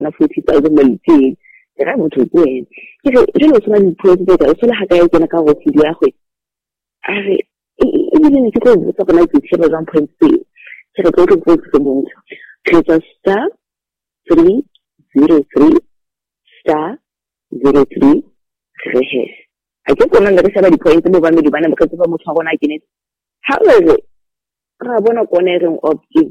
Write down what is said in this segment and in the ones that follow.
na 40,000 malitseng ke ra motho ke ene ke re jalo tsona di-points tse o sola ga ka kena ka go tshedi ya go a re e bile ne ke go botsa gona ke tshela jang points tse ke re go go go bontsha ke tsa star 303 star 03 hash a ke kona nna re saba di-points mo ba me di bana ba ka tsa motho wa gona ke ne ha re ra bona kone reng opt-in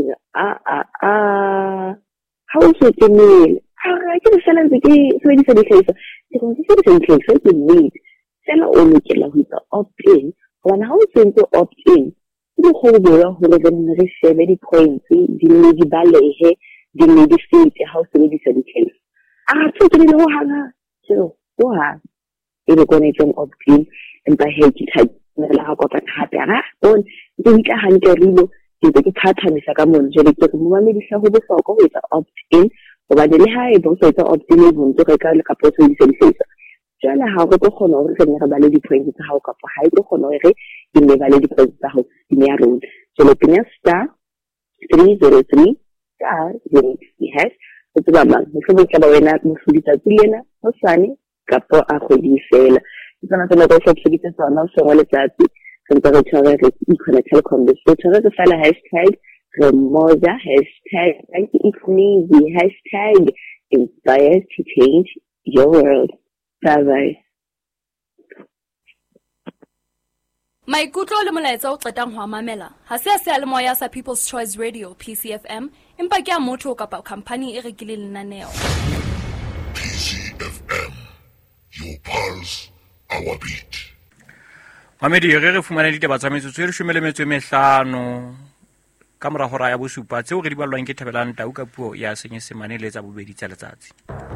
how is it mean ke re fela ntse ke sebedisa dihlahiswa ke go sebedisa dihlahiswa ke need fela o lokela ho etsa opt-in gobane ha o sentse opt-in ke go boela hore re shebe di-points di nne di balehe di nne di fete ha o sebedisa dihlahiswa ke le ho hanga so go ha e be kone tsong opt-in empa he ke thabela ha kopana hape bon ke ntla hantle rilo ke ke thathamisa ka mona jele ke mo mamedisa go bohlokwa go etsa opt-in gobane le ha e bo so etsa opt-in e bontse re ka le ka potso di sebedisa jala ha go go kgona gore re bale di-points tsa hao kapa ha e go kgona gore e ne bale di-points tsa hao di ne ya rona jele penya star 303 star 03 hash go tsaba mang mo se botsa ba wena mo fuditsa tsilena ho sane kapa a go di fela tsana tsena go sebedisa tsona o se ngole tsatsi kanta re tshwara re ikona telecom le so tshwara re fela hashtag remoja hashtag thank you easy hashtag inspires to change your world. Bye bye. Maikutlo le molaetsa o qetang ho mamela ha se a le moya sa People's Choice Radio PCFM empa ke a motho kapa company e rekile lenaneo. PCFM, your pulse, our beat. Mamedi re fumana ditaba tsa metsotso e 15 ka mora hora ya bosupa tseo re di balwang ke Thabelang Tau ka puo ya Senyesemane le tsa bobedi tsa letsatsi.